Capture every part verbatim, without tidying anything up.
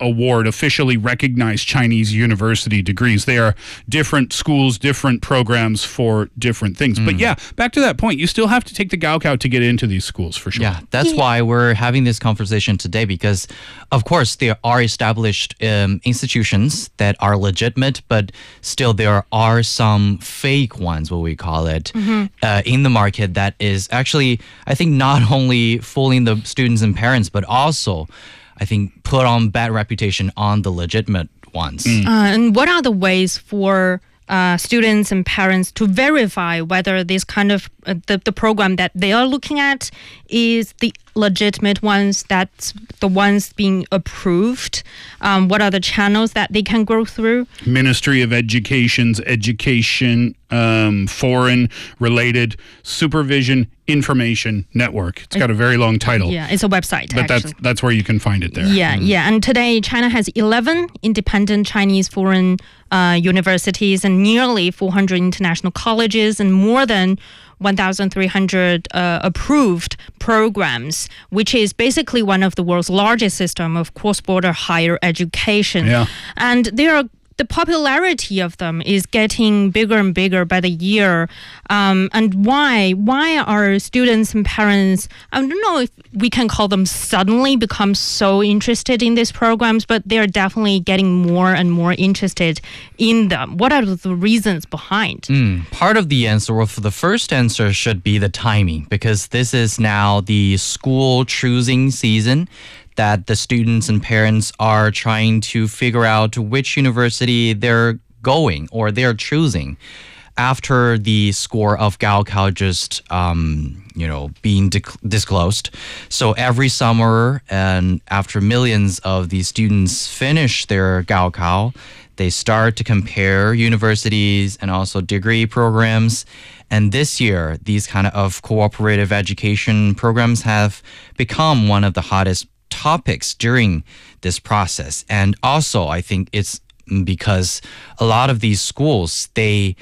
award officially recognized Chinese university degrees. They are different schools, different programs for different things. Mm. But yeah, back to that point, you still have to take the Gaokao to get into these schools for sure. Yeah, that's yeah. why we're having this conversation today, because of course there are established um, institutions that are legitimate, but still there are some fake ones, what we call it, mm-hmm. uh, in the market that is actually, I think, not only fooling the students and parents, but also I think put on bad reputation on the legitimate ones. Mm. Uh, and what are the ways for uh, students and parents to verify whether this kind of uh, the, the program that they are looking at is the legitimate ones, that's the ones being approved? Um, what are the channels that they can go through? Ministry of Education's Education um, Foreign Related Supervision Information Network. It's got a very long title. Yeah, it's a website, But actually. that's that's where you can find it there. Yeah, mm. yeah. And today, China has eleven independent Chinese foreign uh, universities and nearly four hundred international colleges and more than one thousand three hundred uh, approved programs, which is basically one of the world's largest system of cross-border higher education. Yeah. And there are the popularity of them is getting bigger and bigger by the year. Um, and why? Why are students and parents, I don't know if we can call them suddenly become so interested in these programs, but they're definitely getting more and more interested in them. What are the reasons behind? Mm, part of the answer, well, for the first answer should be the timing, because this is now the school choosing season, that the students and parents are trying to figure out which university they're going or they're choosing after the score of Gaokao just, um, you know, being dec- disclosed. So every summer, and after millions of these students finish their Gaokao, they start to compare universities and also degree programs. And this year, these kind of cooperative education programs have become one of the hottest topics during this process. And also, I think it's because a lot of these schools, they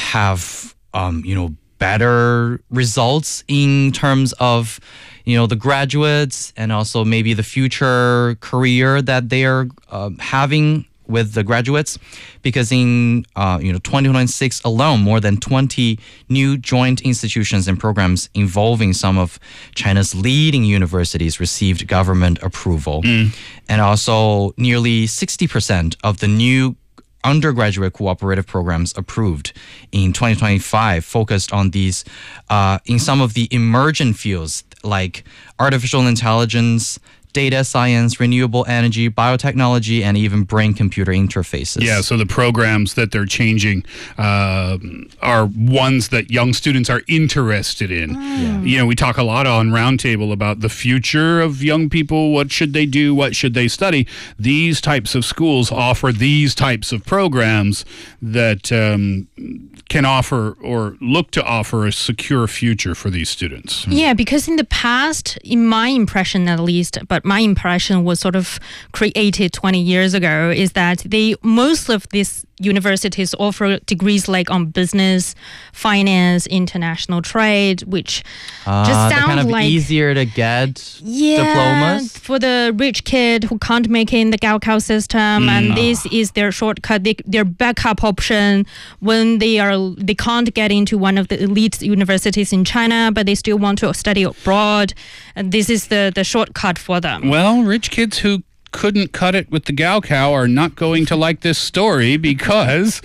have, um, you know, better results in terms of, you know, the graduates and also maybe the future career that they are uh, having with the graduates, because in uh, you know twenty twenty-six alone, more than twenty new joint institutions and programs involving some of China's leading universities received government approval. Mm. And also nearly sixty percent of the new undergraduate cooperative programs approved in twenty twenty-five focused on these, uh, in some of the emergent fields like artificial intelligence, data science, renewable energy, biotechnology, and even brain-computer interfaces. Yeah, so the programs that they're changing uh, are ones that young students are interested in. Mm. Yeah. You know, we talk a lot on Roundtable about the future of young people. What should they do? What should they study? These types of schools offer these types of programs that um, can offer or look to offer a secure future for these students. Yeah, because in the past, in my impression at least, but my impression was sort of created twenty years ago, is that they most of these universities offer degrees like on business, finance, international trade, which uh, just sound kind of like easier to get yeah, diplomas for the rich kid who can't make it in the Gaokao system, mm. and this is their shortcut, they, their backup option when they are they can't get into one of the elite universities in China, but they still want to study abroad, and this is the the shortcut for them. Well, rich kids who couldn't cut it with the Gaokao are not going to like this story, because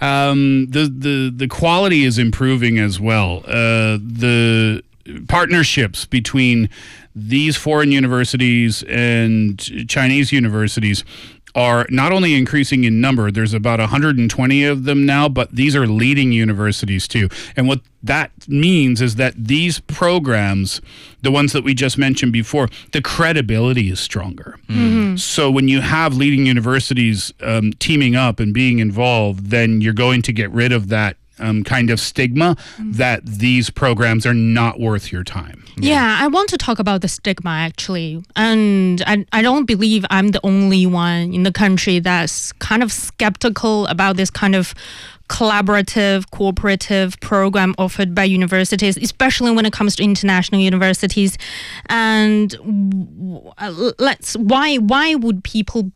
um, the, the the quality is improving as well. Uh, the partnerships between these foreign universities and Chinese universities are not only increasing in number, there's about one hundred twenty of them now, but these are leading universities too. And what that means is that these programs, the ones that we just mentioned before, the credibility is stronger. Mm-hmm. So when you have leading universities um, teaming up and being involved, then you're going to get rid of that Um, kind of stigma that these programs are not worth your time. Yeah. yeah, I want to talk about the stigma actually. And I, I don't believe I'm the only one in the country that's kind of skeptical about this kind of collaborative, cooperative program offered by universities, especially when it comes to international universities. And let's why why would people